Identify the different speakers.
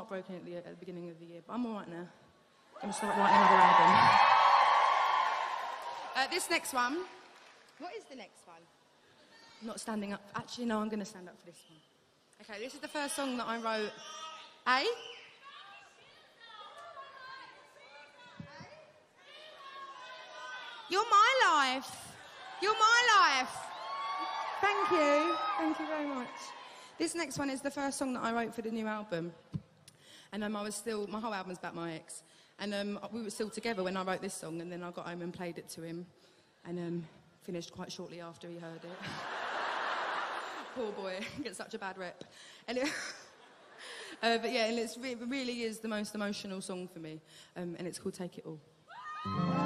Speaker 1: heartbroken at the beginning of the year, but I'm all right now. I'm going to start writing another album. This next one. What is the next one? I'm not standing up. Actually, no, I'm going to stand up for this one. Okay, this is the first song that I wrote. Eh? You're my life. You're my life. Thank you. Thank you very much. This next one is the first song that I wrote for the new album. And my whole album's about my ex. And we were still together when I wrote this song, and then I got home and played it to him. And finished quite shortly after he heard it. Poor boy, he gets such a bad rep. And but yeah, and it really is the most emotional song for me. And it's called Take It All.